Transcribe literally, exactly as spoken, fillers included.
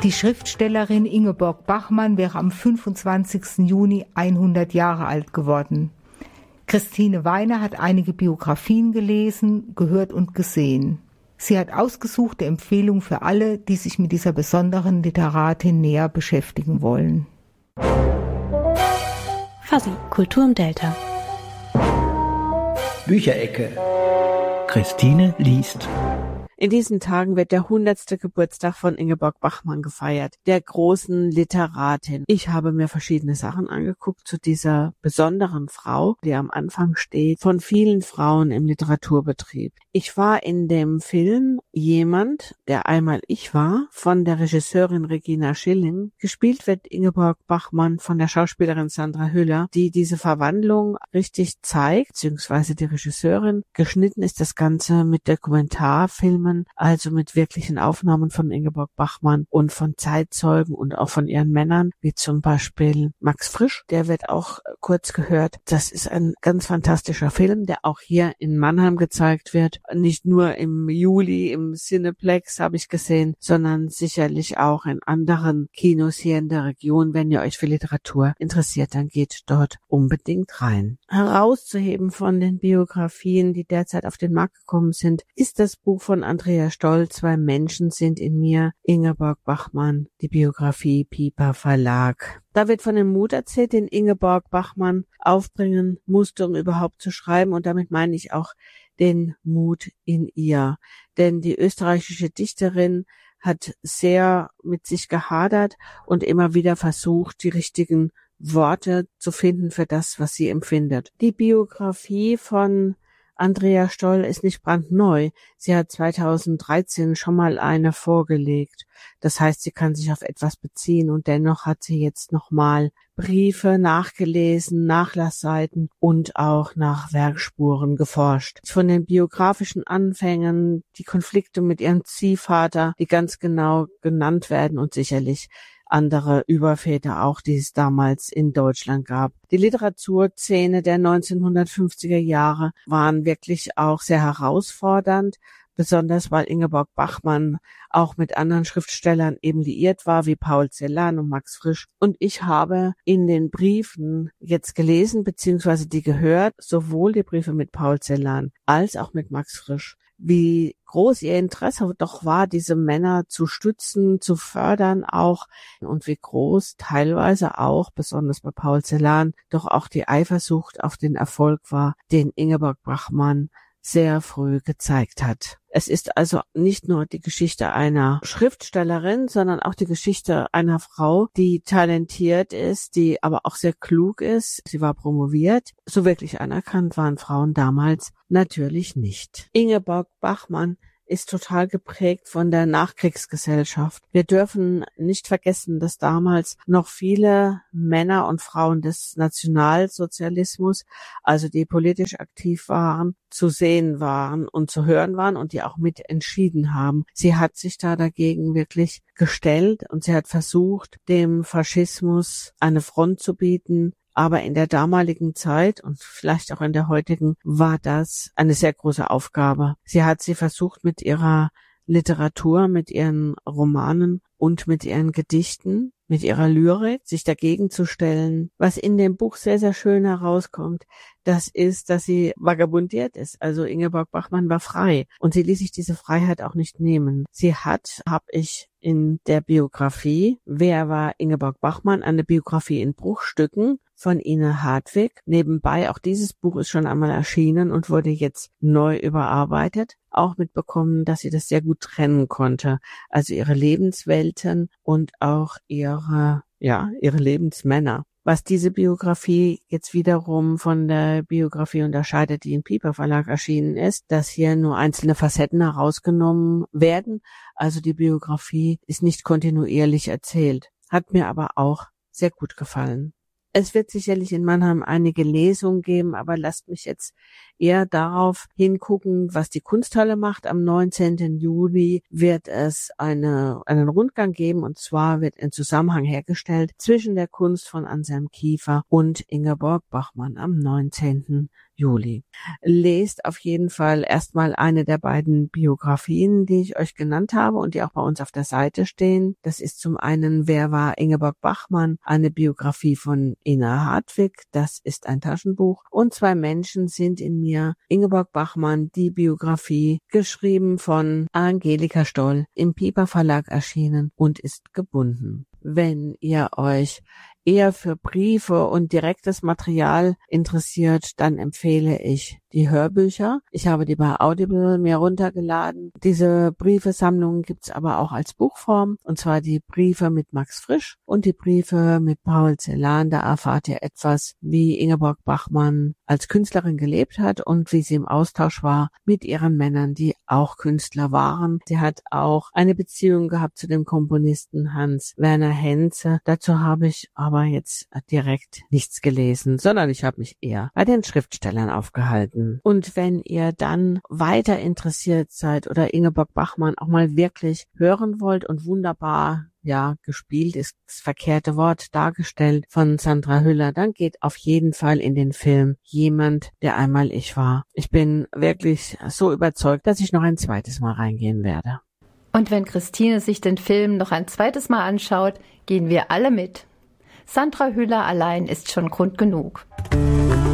Die Schriftstellerin Ingeborg Bachmann wäre am fünfundzwanzigsten Juni hundert Jahre alt geworden. Christine Weiner hat einige Biografien gelesen, gehört und gesehen. Sie hat ausgesuchte Empfehlungen für alle, die sich mit dieser besonderen Literatin näher beschäftigen wollen. Fuzzy, Kultur im Delta. Bücherecke. Christine liest. In diesen Tagen wird der hundertste Geburtstag von Ingeborg Bachmann gefeiert, der großen Literatin. Ich habe mir verschiedene Sachen angeguckt zu dieser besonderen Frau, die am Anfang steht, von vielen Frauen im Literaturbetrieb. Ich war in dem Film Jemand, der einmal ich war, von der Regisseurin Regina Schilling. Gespielt wird Ingeborg Bachmann von der Schauspielerin Sandra Hüller, die diese Verwandlung richtig zeigt, beziehungsweise die Regisseurin. Geschnitten ist das Ganze mit Dokumentarfilmen, also mit wirklichen Aufnahmen von Ingeborg Bachmann und von Zeitzeugen und auch von ihren Männern, wie zum Beispiel Max Frisch, der wird auch kurz gehört. Das ist ein ganz fantastischer Film, der auch hier in Mannheim gezeigt wird. Nicht nur im Juli im Cineplex habe ich gesehen, sondern sicherlich auch in anderen Kinos hier in der Region. Wenn ihr euch für Literatur interessiert, dann geht dort unbedingt rein. Herauszuheben von den Biografien, die derzeit auf den Markt gekommen sind, ist das Buch von Andrea Stoll, Zwei Menschen sind in mir, Ingeborg Bachmann, die Biografie Piper Verlag. Da wird von dem Mut erzählt, den Ingeborg Bachmann aufbringen musste, um überhaupt zu schreiben. Und damit meine ich auch den Mut in ihr. Denn die österreichische Dichterin hat sehr mit sich gehadert und immer wieder versucht, die richtigen Worte zu finden für das, was sie empfindet. Die Biografie von Andrea Stoll ist nicht brandneu. Sie hat zweitausenddreizehn schon mal eine vorgelegt. Das heißt, sie kann sich auf etwas beziehen und dennoch hat sie jetzt nochmal Briefe nachgelesen, Nachlassseiten und auch nach Werkspuren geforscht. Von den biografischen Anfängen, die Konflikte mit ihrem Ziehvater, die ganz genau genannt werden und sicherlich andere Überväter auch, die es damals in Deutschland gab. Die Literaturszene der neunzehnhundertfünfziger Jahre waren wirklich auch sehr herausfordernd, besonders weil Ingeborg Bachmann auch mit anderen Schriftstellern eben liiert war, wie Paul Celan und Max Frisch. Und ich habe in den Briefen jetzt gelesen, beziehungsweise die gehört, sowohl die Briefe mit Paul Celan als auch mit Max Frisch, wie groß ihr Interesse doch war, diese Männer zu stützen, zu fördern auch und wie groß teilweise auch, besonders bei Paul Celan, doch auch die Eifersucht auf den Erfolg war, den Ingeborg Bachmann sehr früh gezeigt hat. Es ist also nicht nur die Geschichte einer Schriftstellerin, sondern auch die Geschichte einer Frau, die talentiert ist, die aber auch sehr klug ist. Sie war promoviert. So wirklich anerkannt waren Frauen damals natürlich nicht. Ingeborg Bachmann ist total geprägt von der Nachkriegsgesellschaft. Wir dürfen nicht vergessen, dass damals noch viele Männer und Frauen des Nationalsozialismus, also die politisch aktiv waren, zu sehen waren und zu hören waren und die auch mit entschieden haben. Sie hat sich da dagegen wirklich gestellt und sie hat versucht, dem Faschismus eine Front zu bieten. Aber in der damaligen Zeit und vielleicht auch in der heutigen war das eine sehr große Aufgabe. Sie hat sie versucht mit ihrer Literatur, mit ihren Romanen und mit ihren Gedichten, mit ihrer Lyrik, sich dagegen zu stellen. Was in dem Buch sehr, sehr schön herauskommt, das ist, dass sie vagabundiert ist. Also Ingeborg Bachmann war frei und sie ließ sich diese Freiheit auch nicht nehmen. Sie hat, habe ich in der Biografie, Wer war Ingeborg Bachmann? Eine Biografie in Bruchstücken von Ina Hartwig. Nebenbei, auch dieses Buch ist schon einmal erschienen und wurde jetzt neu überarbeitet. Auch mitbekommen, dass sie das sehr gut trennen konnte. Also ihre Lebenswelten und auch ihre, ja, ihre Lebensmänner. Was diese Biografie jetzt wiederum von der Biografie unterscheidet, die im Piper Verlag erschienen ist, dass hier nur einzelne Facetten herausgenommen werden. Also die Biografie ist nicht kontinuierlich erzählt. Hat mir aber auch sehr gut gefallen. Es wird sicherlich in Mannheim einige Lesungen geben, aber lasst mich jetzt eher darauf hingucken, was die Kunsthalle macht. Am neunzehnten Juli wird es eine, einen Rundgang geben, und zwar wird ein Zusammenhang hergestellt zwischen der Kunst von Anselm Kiefer und Ingeborg Bachmann am neunzehnten Juli. Lest auf jeden Fall erstmal eine der beiden Biografien, die ich euch genannt habe und die auch bei uns auf der Seite stehen. Das ist zum einen Wer war Ingeborg Bachmann? Eine Biografie von Ina Hartwig. Das ist ein Taschenbuch. Und Zwei Menschen sind in mir. Ingeborg Bachmann, die Biografie, geschrieben von Angelika Stoll, im Piper Verlag erschienen und ist gebunden. Wenn ihr euch eher für Briefe und direktes Material interessiert, dann empfehle ich die Hörbücher. Ich habe die bei Audible mir runtergeladen. Diese Briefesammlungen gibt's aber auch als Buchform, und zwar die Briefe mit Max Frisch und die Briefe mit Paul Celan. Da erfahrt ihr etwas, wie Ingeborg Bachmann als Künstlerin gelebt hat und wie sie im Austausch war mit ihren Männern, die auch Künstler waren. Sie hat auch eine Beziehung gehabt zu dem Komponisten Hans Werner Henze. Dazu habe ich aber jetzt direkt nichts gelesen, sondern ich habe mich eher bei den Schriftstellern aufgehalten. Und wenn ihr dann weiter interessiert seid oder Ingeborg Bachmann auch mal wirklich hören wollt und wunderbar, ja, gespielt ist das verkehrte Wort, dargestellt von Sandra Hüller, dann geht auf jeden Fall in den Film Jemand, der einmal ich war. Ich bin wirklich so überzeugt, dass ich noch ein zweites Mal reingehen werde. Und wenn Christine sich den Film noch ein zweites Mal anschaut, gehen wir alle mit. Sandra Hüller allein ist schon Grund genug.